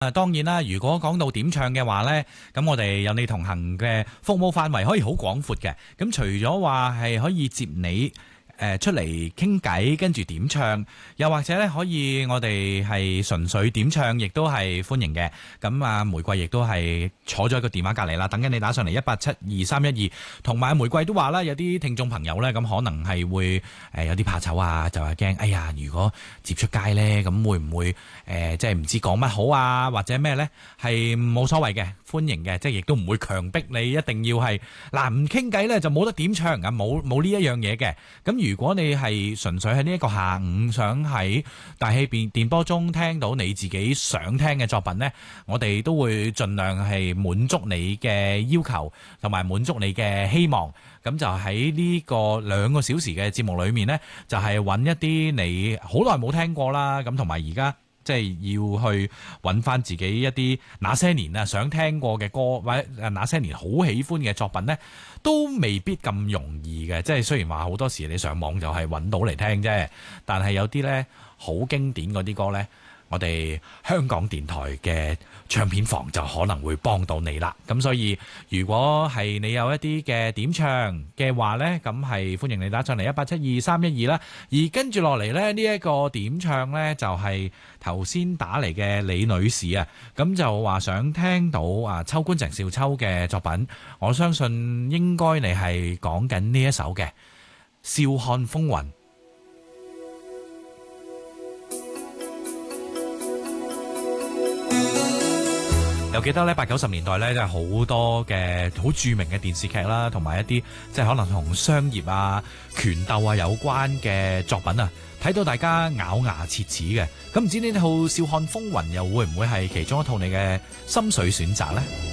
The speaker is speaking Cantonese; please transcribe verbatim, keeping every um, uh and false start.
啊，當然啦，如果講到點唱嘅話呢，咁我哋有你同行嘅服務範圍可以好廣闊嘅。咁除咗話係可以接你誒出嚟傾偈，跟住點唱，又或者咧可以我哋係純粹點唱，亦都係歡迎嘅。咁啊，玫瑰亦都係坐咗喺個電話隔離啦，等緊你打上嚟一八七二三一二。同埋玫瑰都話啦，有啲聽眾朋友咧，咁可能係會誒有啲怕醜啊，就係驚，哎呀，如果接出街咧，咁會唔會誒即係唔知講乜好啊，或者咩咧？係冇所謂嘅，歡迎嘅，即係亦都唔會強迫你一定要係嗱唔傾偈咧就冇得點唱啊，冇冇呢一樣嘢嘅。咁如果你係純粹喺呢一個下午想喺大氣電電波中聽到你自己想聽嘅作品呢，我哋都會盡量係滿足你嘅要求同埋滿足你嘅希望。咁就喺呢個兩個小時嘅節目裏面呢，就係揾一啲你好耐冇聽過啦，咁同埋而家即係要去揾翻自己一啲那些年啊想聽過嘅歌，或者那些年好喜歡嘅作品呢，都未必咁容易嘅。即係雖然話好多時你上網就係揾到嚟聽啫，但係有啲呢好經典嗰啲歌呢，我哋香港電台嘅唱片房就可能會幫到你啦。咁所以如果係你有一啲嘅點唱嘅話呢，咁係歡迎你打上嚟一八七二三一二啦。而跟住落嚟呢，呢一個點唱呢，就係頭先打嚟嘅李女士啊，咁就話想聽到啊秋官鄭少秋嘅作品。我相信應該你係講緊呢一首嘅《笑看風雲》。又記得咧，八九十年代咧，就係好多嘅好著名嘅電視劇啦，同埋一啲即係可能同商業啊、權鬥啊有關嘅作品啊，睇到大家咬牙切齒嘅。咁唔知呢套《笑看風雲》又會唔會係其中一套你嘅心水選擇呢？